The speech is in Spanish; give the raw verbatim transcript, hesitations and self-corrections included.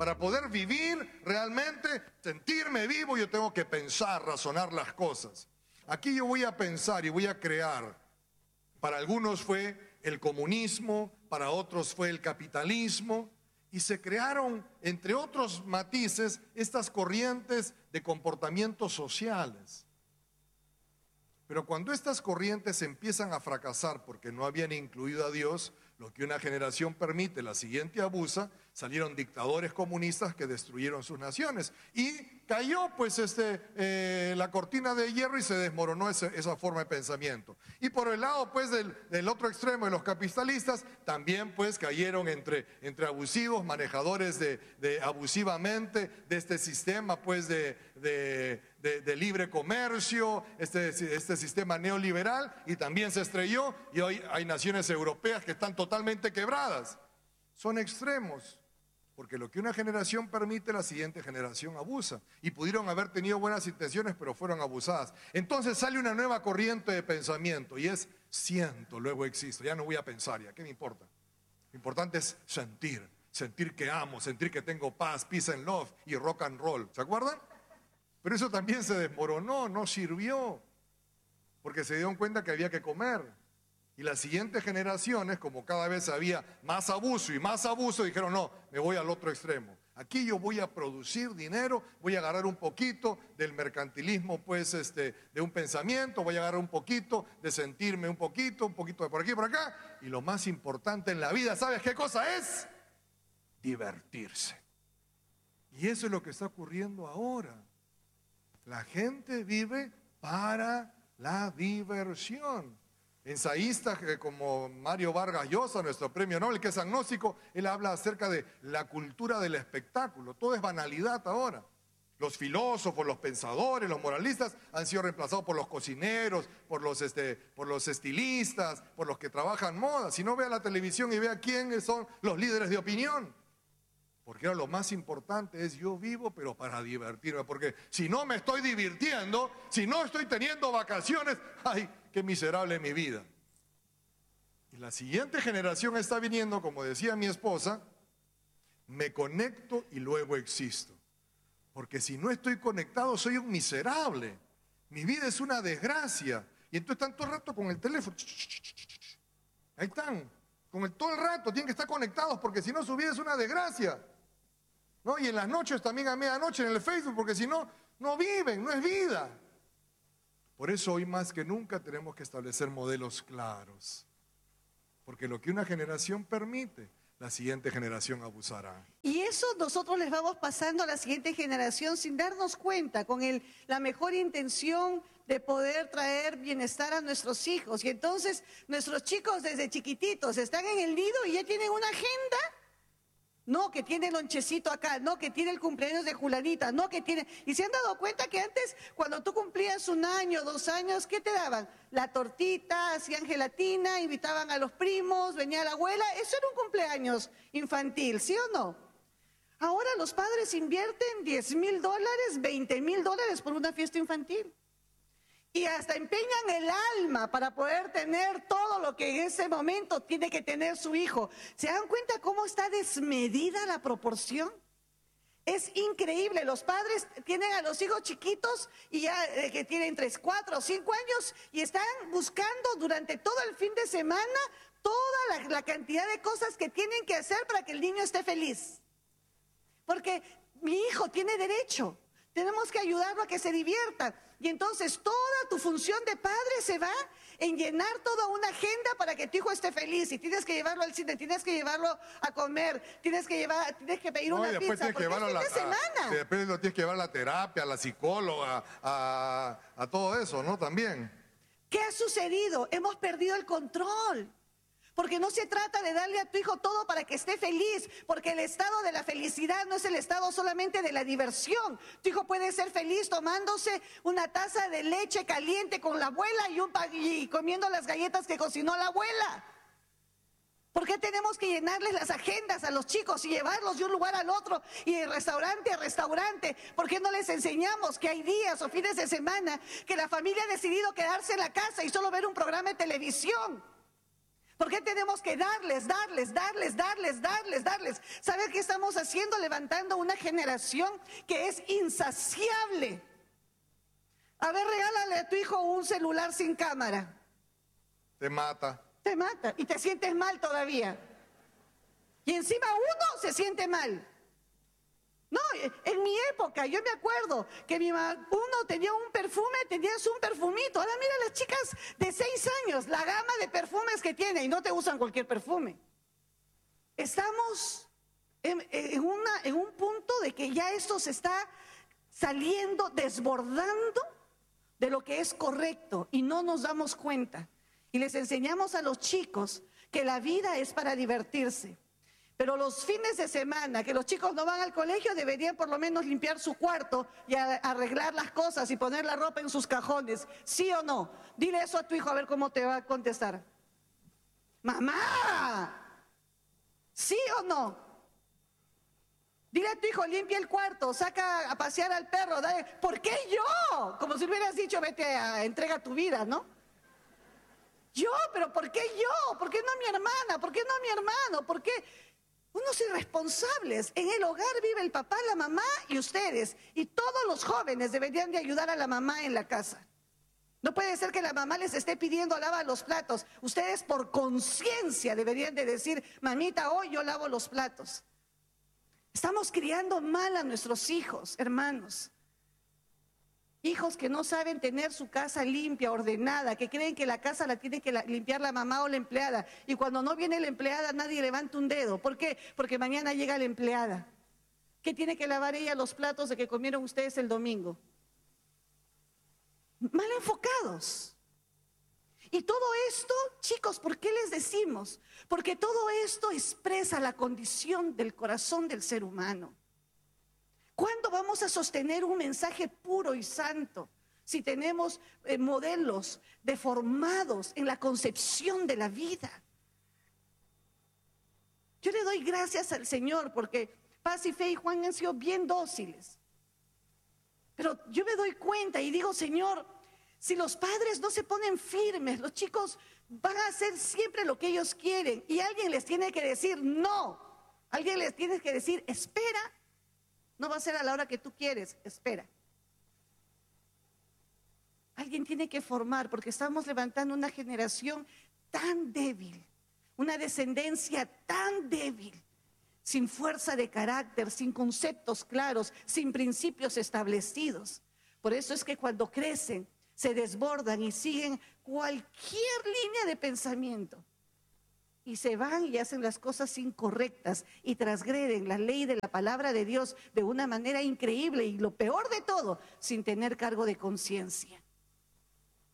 Para poder vivir realmente, sentirme vivo, yo tengo que pensar, razonar las cosas. Aquí yo voy a pensar y voy a crear. Para algunos fue el comunismo, para otros fue el capitalismo, y se crearon, entre otros matices, estas corrientes de comportamientos sociales. Pero cuando estas corrientes empiezan a fracasar porque no habían incluido a Dios, lo que una generación permite, la siguiente abusa, salieron dictadores comunistas que destruyeron sus naciones. Y cayó pues este, eh, la cortina de hierro y se desmoronó ese, esa forma de pensamiento. Y por el lado pues del, del otro extremo de los capitalistas, también pues cayeron entre, entre abusivos, manejadores de, de abusivamente de este sistema pues de, de, de, de libre comercio, este, este sistema neoliberal, y también se estrelló, y hoy hay naciones europeas que están totalmente quebradas. Son extremos, porque lo que una generación permite, la siguiente generación abusa, y pudieron haber tenido buenas intenciones, pero fueron abusadas. Entonces sale una nueva corriente de pensamiento, y es siento, luego existo. Ya no voy a pensar, ya, ¿qué me importa? Lo importante es sentir, sentir que amo, sentir que tengo paz, peace and love, y rock and roll. ¿Se acuerdan? Pero eso también se desmoronó, no sirvió, porque se dieron cuenta que había que comer. Y las siguientes generaciones, como cada vez había más abuso y más abuso, dijeron, no, me voy al otro extremo. Aquí yo voy a producir dinero, voy a agarrar un poquito del mercantilismo, pues, este, de un pensamiento, voy a agarrar un poquito de sentirme un poquito, un poquito de por aquí y por acá. Y lo más importante en la vida, ¿sabes qué cosa es? Divertirse. Y eso es lo que está ocurriendo ahora. La gente vive para la diversión. Ensayistas como Mario Vargas Llosa, nuestro premio Nobel, que es agnóstico, él habla acerca de la cultura del espectáculo. Todo es banalidad ahora. Los filósofos, los pensadores, los moralistas han sido reemplazados por los cocineros, por los, este, por los estilistas, por los que trabajan moda. Si no, vea la televisión y vea quiénes son los líderes de opinión. Porque ahora lo más importante es yo vivo, pero para divertirme. Porque si no me estoy divirtiendo, si no estoy teniendo vacaciones, ¡ay, qué miserable es mi vida! Y la siguiente generación está viniendo, como decía mi esposa, me conecto y luego existo. Porque si no estoy conectado, soy un miserable. Mi vida es una desgracia. Y entonces están todo el rato con el teléfono. Ahí están, con el, todo el rato, tienen que estar conectados, porque si no su vida es una desgracia. ¿No? Y en las noches también a medianoche en el Facebook, porque si no, no viven, no es vida. Por eso hoy más que nunca tenemos que establecer modelos claros. Porque lo que una generación permite, la siguiente generación abusará. Y eso nosotros les vamos pasando a la siguiente generación sin darnos cuenta, con el, la mejor intención de poder traer bienestar a nuestros hijos. Y entonces nuestros chicos desde chiquititos están en el nido y ya tienen una agenda. No, que tiene lonchecito acá, no, que tiene el cumpleaños de Julanita, no, que tiene... Y se han dado cuenta que antes, cuando tú cumplías un año, dos años, ¿qué te daban? La tortita, hacían gelatina, invitaban a los primos, venía la abuela. Eso era un cumpleaños infantil, ¿sí o no? Ahora los padres invierten diez mil dólares, veinte mil dólares por una fiesta infantil. Y hasta empeñan el alma para poder tener todo lo que en ese momento tiene que tener su hijo. ¿Se dan cuenta cómo está desmedida la proporción? Es increíble. Los padres tienen a los hijos chiquitos y ya eh, que tienen tres, cuatro o cinco años y están buscando durante todo el fin de semana toda la, la cantidad de cosas que tienen que hacer para que el niño esté feliz. Porque mi hijo tiene derecho. Tenemos que ayudarlo a que se divierta. Y entonces toda tu función de padre se va en llenar toda una agenda para que tu hijo esté feliz. Y tienes que llevarlo al cine, tienes que llevarlo a comer, tienes que llevar, tienes que pedir no, una y después pizza, tienes que porque es fin la, de semana. A, después lo tienes que llevar a la terapia, a la psicóloga, a, a todo eso, ¿no? También. ¿Qué ha sucedido? Hemos perdido el control. Porque no se trata de darle a tu hijo todo para que esté feliz, porque el estado de la felicidad no es el estado solamente de la diversión. Tu hijo puede ser feliz tomándose una taza de leche caliente con la abuela y, un, y comiendo las galletas que cocinó la abuela. ¿Por qué tenemos que llenarles las agendas a los chicos y llevarlos de un lugar al otro y de restaurante a restaurante? ¿Por qué no les enseñamos que hay días o fines de semana que la familia ha decidido quedarse en la casa y solo ver un programa de televisión? ¿Por qué tenemos que darles, darles, darles, darles, darles, darles? ¿Sabes qué estamos haciendo? Levantando una generación que es insaciable. A ver, regálale a tu hijo un celular sin cámara. Te mata. Te mata y te sientes mal todavía. Y encima uno se siente mal. No, en mi época, yo me acuerdo que mi mamá, uno tenía un perfume, tenías un perfumito. Ahora mira las chicas de seis años, la gama de perfumes que tienen y no te usan cualquier perfume. Estamos en, en, una, en un punto de que ya esto se está saliendo, desbordando de lo que es correcto y no nos damos cuenta. Y les enseñamos a los chicos que la vida es para divertirse. Pero los fines de semana que los chicos no van al colegio deberían por lo menos limpiar su cuarto y arreglar las cosas y poner la ropa en sus cajones. ¿Sí o no? Dile eso a tu hijo a ver cómo te va a contestar. ¡Mamá! ¿Sí o no? Dile a tu hijo, limpia el cuarto, saca a pasear al perro. Dale. ¿Por qué yo? Como si hubieras dicho, vete a entrega tu vida, ¿no? Yo, pero ¿por qué yo? ¿Por qué no mi hermana? ¿Por qué no mi hermano? ¿Por qué? Unos irresponsables. En el hogar vive el papá, la mamá y ustedes. Y todos los jóvenes deberían de ayudar a la mamá en la casa. No puede ser que la mamá les esté pidiendo lava los platos. Ustedes por conciencia deberían de decir, mamita, hoy yo lavo los platos. Estamos criando mal a nuestros hijos, hermanos. Hijos que no saben tener su casa limpia, ordenada, que creen que la casa la tiene que la, limpiar la mamá o la empleada. Y cuando no viene la empleada nadie levanta un dedo. ¿Por qué? Porque mañana llega la empleada. ¿Qué tiene que lavar ella los platos de que comieron ustedes el domingo? Mal enfocados. Y todo esto, chicos, ¿por qué les decimos? Porque todo esto expresa la condición del corazón del ser humano. ¿Cuándo vamos a sostener un mensaje puro y santo si tenemos eh, modelos deformados en la concepción de la vida? Yo le doy gracias al Señor porque Paz y Fe y Juan han sido bien dóciles. Pero yo me doy cuenta y digo, Señor, si los padres no se ponen firmes, los chicos van a hacer siempre lo que ellos quieren y alguien les tiene que decir no. Alguien les tiene que decir, espera. No va a ser a la hora que tú quieres, espera. Alguien tiene que formar porque estamos levantando una generación tan débil, una descendencia tan débil, sin fuerza de carácter, sin conceptos claros, sin principios establecidos. Por eso es que cuando crecen, se desbordan y siguen cualquier línea de pensamiento. Y se van y hacen las cosas incorrectas y transgreden la ley de la palabra de Dios de una manera increíble y lo peor de todo, sin tener cargo de conciencia.